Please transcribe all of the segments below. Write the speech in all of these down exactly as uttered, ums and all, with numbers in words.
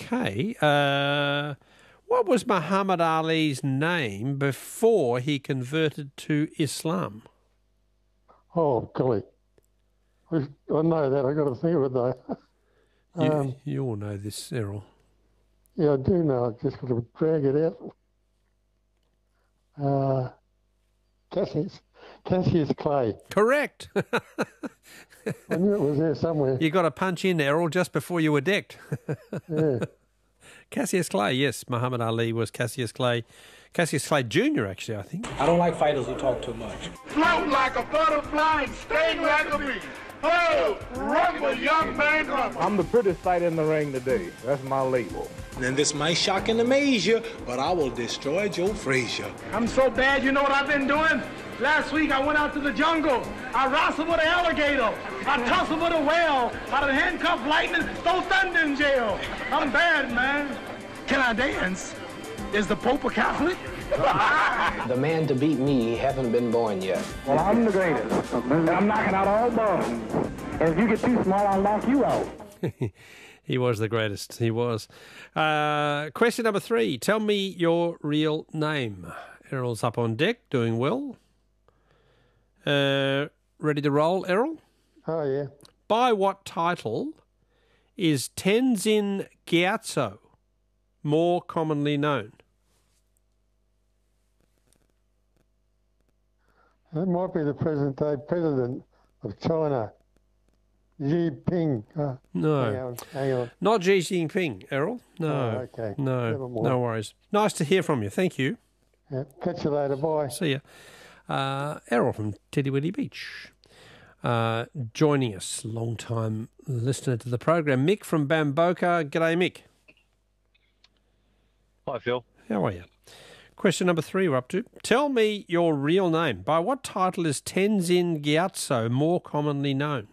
Okay. Uh, what was Muhammad Ali's name before he converted to Islam? Oh, golly. I know that. I've got to think of it, though. You, um, you all know this, Errol. yeah, I do know. I've just got to drag it out. Uh, Cassius, Cassius Clay. Correct. I knew it was there somewhere. You got to punch in, Errol, just before you were decked. Yeah. Cassius Clay, yes. Muhammad Ali was Cassius Clay. Cassius Clay Junior, actually, I think. I don't like fighters who talk too much. Float like a butterfly and sting like a bee. Oh, rumble, young man, rumble. I'm the prettiest fighter in the ring today. That's my label. And this might shock and amaze you, but I will destroy Joe Frazier. I'm so bad, you know what I've been doing? Last week I went out to the jungle. I wrestled with an alligator. I tussled with a whale. I done handcuffed lightning, throw thunder in jail. I'm bad, man. Can I dance? Is the Pope a Catholic? The man to beat me haven't been born yet. Well, I'm the greatest. And I'm knocking out all bones. And if you get too small, I'll knock you out. He was the greatest. He was. Uh, question number three. Tell me your real name. Errol's up on deck, doing well. Uh, ready to roll, Errol? Oh, yeah. By what title is Tenzin Gyatso more commonly known? That might be the present-day president of China, Xi Jinping. Uh, No. Hang on, hang on. Not Xi Jinping, Errol. No. Oh, okay. No. Never mind. No worries. Nice to hear from you. Thank you. Yeah. Catch you later. Bye. See ya. Uh, Errol from Tiddiwiddy Beach. Uh, joining us, long-time listener to the program, Mick from Bamboka. G'day, Mick. Hi, Phil. How are you? Question number three we're up to. Tell me your real name. By what title is Tenzin Gyatso more commonly known?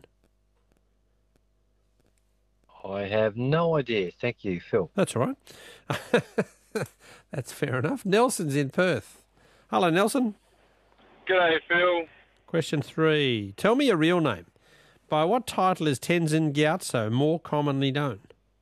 I have no idea. Thank you, Phil. That's all right. That's fair enough. Nelson's in Perth. Hello, Nelson. G'day, Phil. Question three. Tell me your real name. By what title is Tenzin Gyatso more commonly known?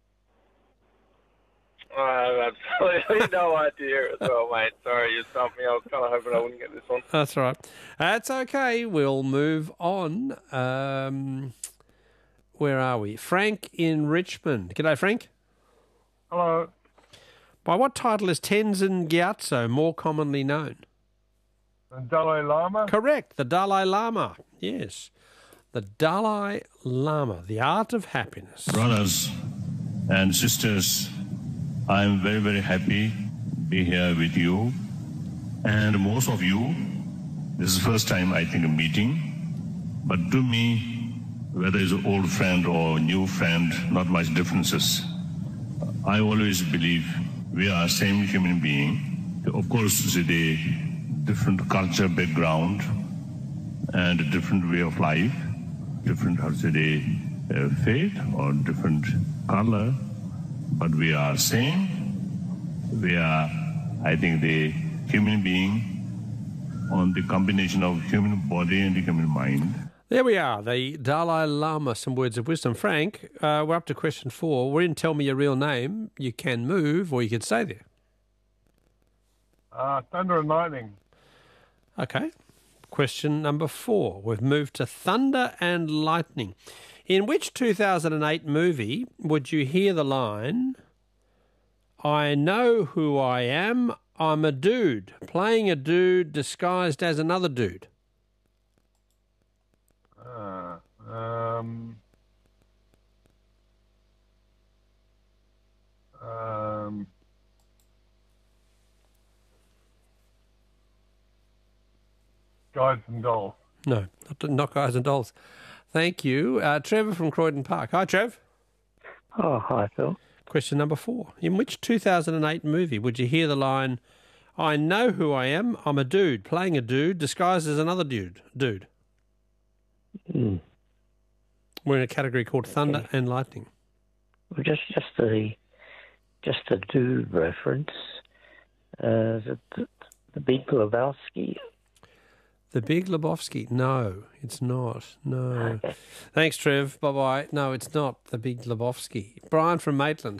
I have absolutely no idea as well, mate. Sorry, you stumped me. I was kind of hoping I wouldn't get this one. That's all right. That's okay. We'll move on. Um, where are we? Frank in Richmond. G'day, Frank. Hello. By what title is Tenzin Gyatso more commonly known? The Dalai Lama? Correct. The Dalai Lama. Yes. The Dalai Lama. The Art of Happiness. Brothers and sisters, I'm very, very happy to be here with you. And most of you, this is the first time I think a meeting. But to me, whether it's an old friend or new friend, not much differences. I always believe we are same human being. Of course, it's a different culture background and a different way of life, different, how to say, uh, faith or different color. But we are same. We are, I think, the human being on the combination of human body and the human mind. There we are, the Dalai Lama, some words of wisdom. Frank, uh, we're up to question four. We're in Tell Me Your Real Name. You can move or you can stay there. Uh, Thunder and Lightning. Okay. Question number four. We've moved to Thunder and Lightning. In which two thousand eight movie would you hear the line, I know who I am, I'm a dude, playing a dude disguised as another dude? Uh, um, um, Guys and Dolls. No, not, not Guys and Dolls. Thank you. Uh, Trevor from Croydon Park. Hi, Trev. Oh, hi, Phil. Question number four. In which two thousand eight movie would you hear the line, I know who I am, I'm a dude, playing a dude, disguised as another dude? Dude. Mm. We're in a category called Thunder Okay. and Lightning. Well, just just the just the dude reference. Uh, the, the, the Big Lebowski. The Big Lebowski. No, it's not. No. Okay. Thanks, Trev. Bye-bye. No, it's not The Big Lebowski. Brian from Maitland.